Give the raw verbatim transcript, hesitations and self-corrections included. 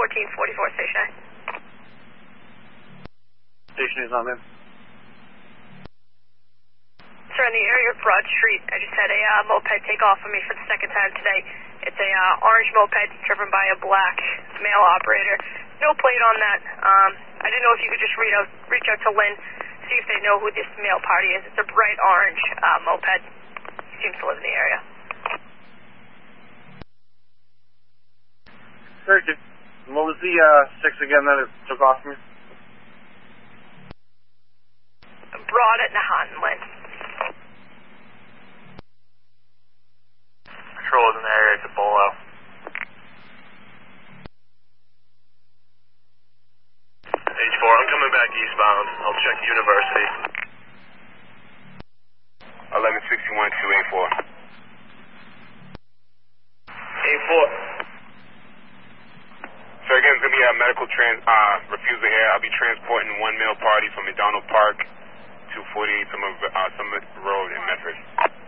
fourteen forty-four, station. Station is on, man. Sir, in the area of Broad Street, I just had a uh, moped take off on me for the second time today. It's a uh, orange moped driven by a black male operator. No plate on that. Um, I didn't know if you could just read out, reach out to Lynn, see if they know who this male party is. It's a bright orange uh, moped. He seems to live in the area. Very good. What was the uh, six again that it took off from you? Broad at Nahat and Lynn. Control is in the area, it's a bolo. H four, I'm coming back eastbound. I'll check University. eleven sixty-one two eight four. eight four. So again, it's going to be a medical trans uh, refusal here. I'll be transporting one male party from McDonald Park to forty-eight Summit, uh, Summit Road in Medford.